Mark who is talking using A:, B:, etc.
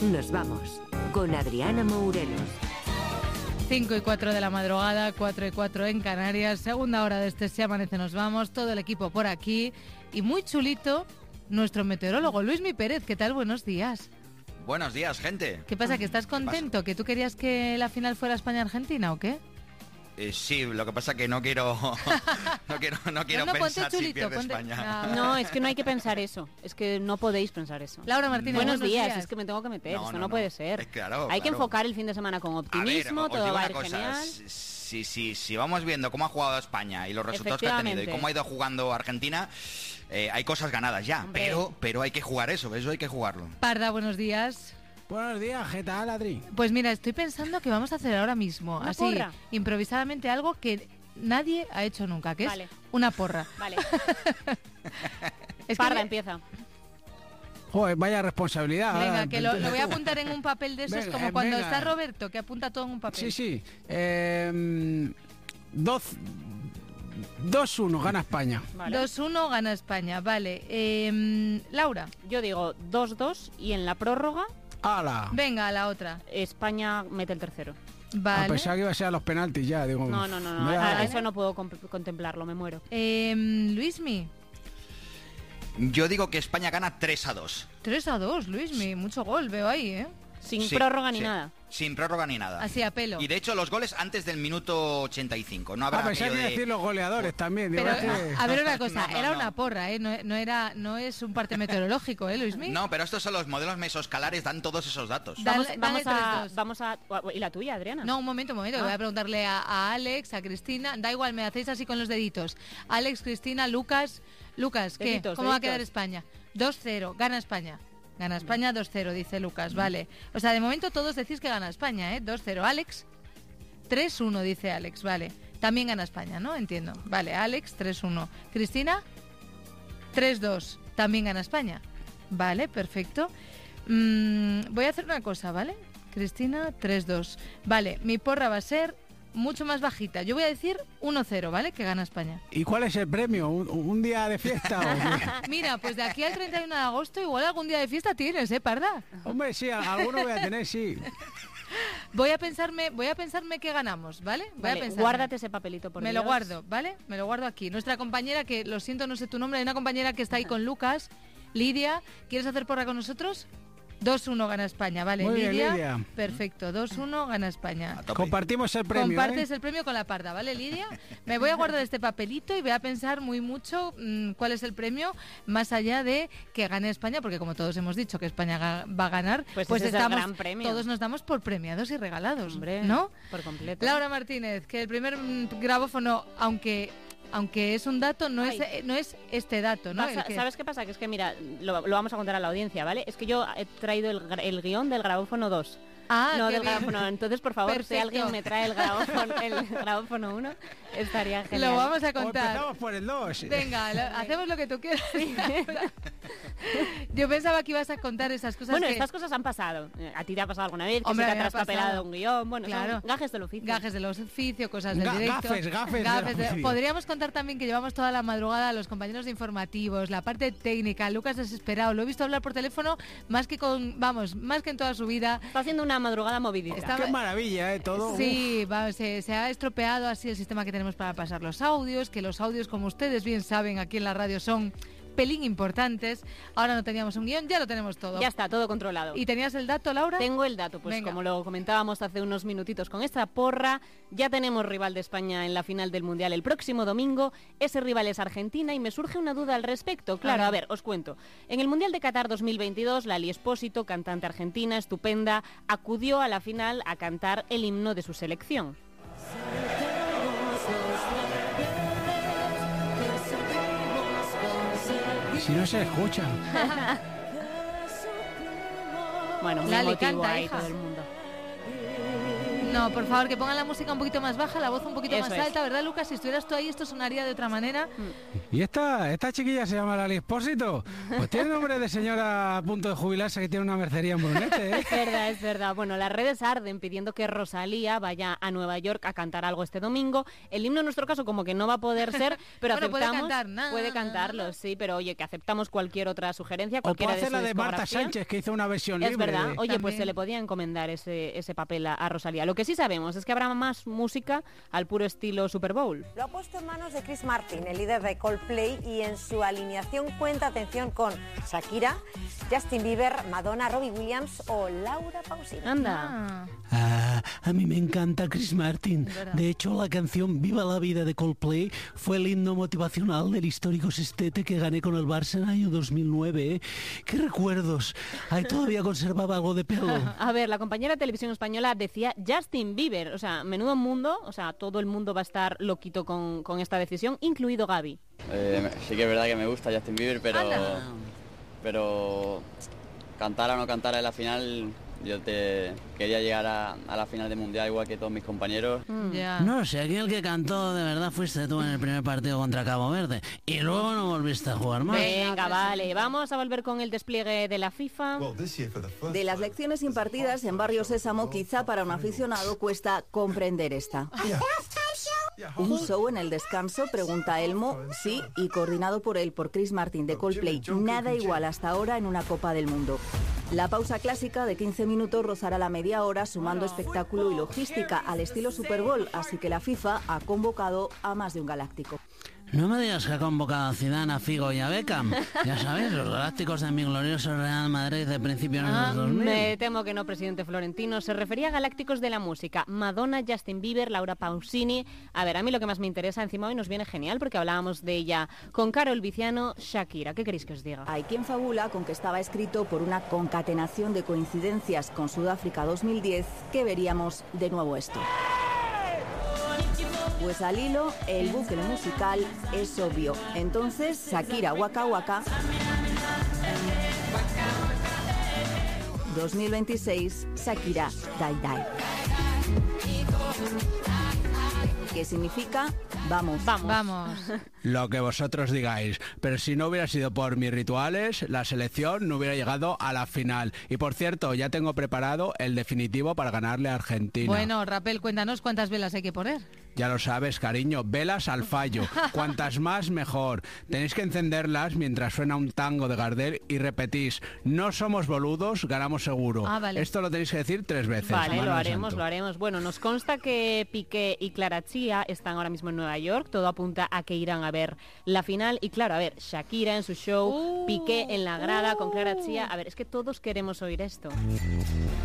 A: Nos vamos con Adriana Mourelos.
B: 5:04 de la madrugada, 4:04 en Canarias, segunda hora de este Se Amanece Nos Vamos, todo el equipo por aquí y muy chulito nuestro meteorólogo Luismi Pérez. ¿Qué tal? Buenos días.
C: Buenos días, gente.
B: ¿Qué pasa? ¿Que estás contento? ¿Que tú querías que la final fuera España-Argentina o qué?
C: Sí, lo que pasa que no quiero pensar si pierde España.
D: No, es que no hay que pensar eso. Es que no podéis pensar eso.
B: Laura Martínez,
D: buenos días. Es que me tengo que meter. Esto no puede ser. Hay que enfocar el fin de semana con optimismo. Todo va a ir genial.
C: Si vamos viendo cómo ha jugado España y los resultados que ha tenido y cómo ha ido jugando Argentina, hay cosas ganadas ya. Pero hay que jugar eso hay que jugarlo.
B: Parda, buenos días.
E: Buenos días, ¿qué tal, Adri?
B: Pues mira, estoy pensando que vamos a hacer ahora mismo,
D: ¿Una
B: así,
D: porra?
B: improvisadamente, algo que nadie ha hecho nunca, que es una porra.
D: Vale. Parda, empieza.
E: Joder, vaya responsabilidad.
B: Venga, que lo voy a apuntar en un papel de esos,
E: venga,
B: como cuando
E: venga.
B: está Roberto, que apunta todo en un papel.
E: Sí. 2-1 gana España.
D: Vale.
B: 2-1 gana España, vale. Laura.
D: Yo digo 2-2 y en la prórroga...
E: ¡Hala!
B: Venga, a la otra.
D: España mete el tercero.
B: Vale.
E: Pensaba que iba a ser a los penaltis ya, digo.
D: No. Eso no puedo contemplarlo, me muero.
B: Luismi.
C: Yo digo que España gana 3-2.
B: 3-2, Luismi. Mucho gol, veo ahí, ¿eh?
D: Sin prórroga ni nada.
C: Sin prórroga ni nada.
B: Así a pelo.
C: Y de hecho los goles antes del minuto 85. No habrá
E: pensaba que iba a decir los goleadores también.
B: Pero, a ver una cosa,
C: No.
B: era una porra, ¿eh? No es un parte meteorológico, ¿eh, Luismi?
C: No, pero estos son los modelos mesoscalares, dan todos esos datos.
D: Vamos a... ¿Y la tuya, Adriana?
B: No, un momento, voy a preguntarle a Alex, a Cristina, da igual, me hacéis así con los deditos. Alex, Cristina, Lucas, ¿qué?
D: Deditos,
B: ¿Cómo va a quedar España? 2-0, gana España. Gana España 2-0, dice Lucas, vale. O sea, de momento todos decís que gana España, ¿eh? 2-0. Alex, 3-1, dice Alex, vale. También gana España, ¿no? Entiendo. Vale, Alex, 3-1. Cristina, 3-2. También gana España. Vale, perfecto. Voy a hacer una cosa, ¿vale? Cristina, 3-2. Vale, mi porra va a ser mucho más bajita. Yo voy a decir 1-0, ¿vale? Que gana España.
E: ¿Y cuál es el premio? ¿Un día de fiesta? ¿O
B: Mira, pues de aquí al 31 de agosto igual algún día de fiesta tienes, ¿eh, Parda?
E: Hombre, sí, alguno voy a tener, sí.
B: Voy a pensarme qué ganamos, ¿vale?
D: Guárdate ese papelito, por Dios.
B: Me lo guardo, ¿vale? Me lo guardo aquí. Nuestra compañera, que lo siento, no sé tu nombre, hay una compañera que está ahí con Lucas, Lidia. ¿Quieres hacer porra con nosotros? 2-1 gana España, vale.
E: Muy bien, Lidia.
B: Perfecto, 2-1 gana España.
E: Compartimos el premio.
B: Compartes el premio con la Parda, ¿vale, Lidia? Me voy a guardar este papelito y voy a pensar mucho cuál es el premio, más allá de que gane España, porque como todos hemos dicho que España va a ganar,
D: pues ese es el gran premio.
B: Todos nos damos por premiados y regalados,
D: hombre,
B: ¿no?
D: Por completo.
B: Laura Martínez, que el primer grabófono, aunque es un dato, no es este dato, ¿no?
D: ¿Sabes qué pasa? Que es que, mira, lo vamos a contar a la audiencia, ¿vale? Es que yo he traído el guión del grabófono 2. No del grabófono. Entonces, por favor, si alguien me trae el grabófono 1, estaría genial.
B: Lo vamos a contar.
E: Empezamos por el 2.
B: Venga, hacemos lo que tú quieras. Yo pensaba que ibas a contar esas cosas.
D: Bueno, estas cosas han pasado. ¿A ti te ha pasado alguna vez?
B: Hombre,
D: que se te ha traspapelado un guión. Bueno,
B: claro.
D: Son gajes del oficio.
B: Gajes del oficio, cosas del directo.
E: Gafes.
B: Podríamos contar también que llevamos toda la madrugada a los compañeros de informativos, la parte técnica, Lucas desesperado. Lo he visto hablar por teléfono más que en toda su vida.
D: Está haciendo una madrugada movidita.
E: Qué maravilla, todo.
B: Sí, se ha estropeado así el sistema que tenemos para pasar los audios, que los audios, como ustedes bien saben, aquí en la radio son pelín importantes. Ahora no teníamos un guión, ya lo tenemos todo.
D: Ya está, todo controlado.
B: ¿Y tenías el dato, Laura?
D: Tengo el dato, pues venga. Como lo comentábamos hace unos minutitos con esta porra, ya tenemos rival de España en la final del Mundial el próximo domingo. Ese rival es Argentina y me surge una duda al respecto. Claro, a ver, os cuento. En el Mundial de Qatar 2022, Lali Espósito, cantante argentina, estupenda, acudió a la final a cantar el himno de su selección.
E: Si no se escucha.
D: Bueno, muy
B: Lali,
D: emotivo
B: canta,
D: ahí
B: hija.
D: todo el mundo.
B: No, por favor, que pongan la música un poquito más baja, la voz un poquito
D: Eso
B: más
D: es.
B: alta, ¿verdad, Lucas? Si estuvieras tú ahí, esto sonaría de otra manera.
E: ¿Y esta chiquilla se llama Lali Espósito? Pues tiene nombre de señora a punto de jubilarse que tiene una mercería en Brunete, ¿eh?
D: Es verdad. Bueno, las redes arden pidiendo que Rosalía vaya a Nueva York a cantar algo este domingo. El himno en nuestro caso como que no va a poder ser, pero
B: Bueno, puede
D: aceptamos...
B: cantar,
D: puede cantarlo, sí, pero oye, que aceptamos cualquier otra sugerencia,
E: O puede
D: cualquiera de
E: hacer
D: su
E: la de Marta
D: discografía.
E: Sánchez, que hizo una versión
D: Es
E: libre.
D: verdad. Oye, pues
B: También.
D: se le podía encomendar ese papel a Rosalía. Lo que sí sabemos es que habrá más música al puro estilo Super Bowl.
F: Lo ha puesto en manos de Chris Martin, el líder de Coldplay, y en su alineación cuenta, atención, con Shakira, Justin Bieber, Madonna, Robbie Williams o Laura Pausini.
D: Anda.
E: A mí me encanta Chris Martin.
B: ¿Verdad?
E: De hecho, la canción Viva la vida de Coldplay fue el himno motivacional del histórico sextete que gané con el Barça en el año 2009. ¿Eh? ¡Qué recuerdos! Ahí todavía conservaba algo de pelo.
D: A ver, la compañera de televisión española decía Justin Bieber. O sea, menudo mundo. O sea, todo el mundo va a estar loquito con esta decisión, incluido Gaby.
G: Sí que es verdad que me gusta Justin Bieber, pero cantara o no cantara en la final, quería llegar a la final del Mundial igual que todos mis compañeros.
B: Ya.
H: No sé, aquí el que cantó de verdad fuiste tú en el primer partido contra Cabo Verde y luego no volviste a jugar más.
D: Venga, vale. Vamos a volver con el despliegue de la FIFA.
I: De las lecciones impartidas en Barrio Sésamo, quizá para un aficionado cuesta comprender esta. Un show en el descanso, pregunta Elmo, sí, y coordinado por él, por Chris Martin de Coldplay. Nada igual hasta ahora en una Copa del Mundo. La pausa clásica de 15 minutos rozará la media hora, sumando espectáculo y logística al estilo Super Bowl, así que la FIFA ha convocado a más de un galáctico.
H: No me digas que ha convocado a Zidane, a Figo y a Beckham. Ya sabéis, los galácticos de mi glorioso Real Madrid de principios de los 2000.
D: Me temo que no, presidente Florentino. Se refería a galácticos de la música. Madonna, Justin Bieber, Laura Pausini. A ver, a mí lo que más me interesa, encima hoy nos viene genial porque hablábamos de ella con Carol Viciano, Shakira. ¿Qué queréis que os diga?
I: Hay quien fabula con que estaba escrito por una concatenación de coincidencias con Sudáfrica 2010, que veríamos de nuevo esto. Pues al hilo, el bucle musical es obvio. Entonces, Shakira Waka Waka 2026, Shakira Dai Dai. ¿Qué significa? Vamos.
B: Vamos.
E: Lo que vosotros digáis. Pero si no hubiera sido por mis rituales, la selección no hubiera llegado a la final. Y por cierto, ya tengo preparado el definitivo para ganarle a Argentina.
B: Bueno, Rapel, cuéntanos cuántas velas hay que poner.
E: Ya lo sabes, cariño, velas al fallo. Cuantas más, mejor. Tenéis que encenderlas mientras suena un tango de Gardel y repetís, no somos boludos, ganamos seguro.
B: Ah, vale.
E: Esto lo tenéis que decir 3 veces.
D: Vale,
E: Mano
D: lo
E: de
D: haremos,
E: santo.
D: lo haremos. Bueno, nos consta que Piqué y Clara Chía están ahora mismo en Nueva York. Todo apunta a que irán a ver la final. Y claro, a ver, Shakira en su show, Piqué en la grada con Clara Chía. A ver, es que todos queremos oír esto.